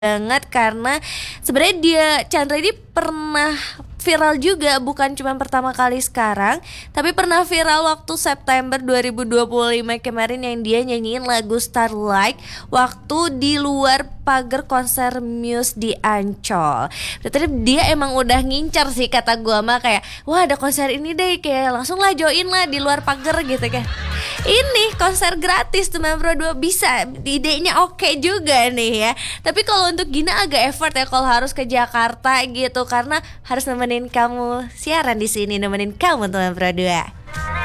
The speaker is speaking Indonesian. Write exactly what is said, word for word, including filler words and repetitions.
banget karena sebenarnya dia Chandra ini pernah viral juga, bukan cuma pertama kali sekarang, tapi pernah viral waktu September dua ribu dua puluh lima kemarin yang dia nyanyiin lagu Starlight waktu di luar pagar konser Muse di Ancol. Berarti dia emang udah ngincar sih kata gua mah, kayak wah ada konser ini deh, kayak langsung lah join lah di luar pagar gitu kan. Ini konser gratis teman Pro dua, bisa, idenya oke juga nih ya. Tapi kalau untuk Gina agak effort ya kalau harus ke Jakarta gitu, karena harus nemenin kamu siaran di sini, nemenin kamu teman Pro dua.